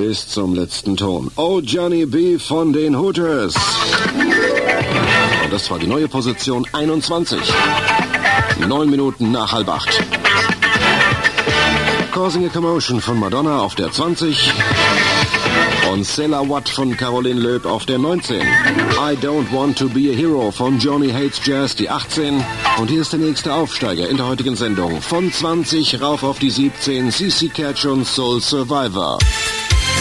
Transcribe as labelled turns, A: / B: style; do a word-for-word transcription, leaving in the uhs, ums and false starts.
A: bis zum letzten Ton. Oh Johnny B. von den Hooters. Und das war die neue Position einundzwanzig. Neun Minuten nach halb acht. Causing a Commotion von Madonna auf der zwanzig. Und Cilla Watt von Caroline Loeb auf der neunzehn. I Don't Want to Be a Hero von Johnny Hates Jazz, die achtzehn. Und hier ist der nächste Aufsteiger in der heutigen Sendung. Von zwanzig rauf auf die siebzehn, C C Catch und Soul Survivor.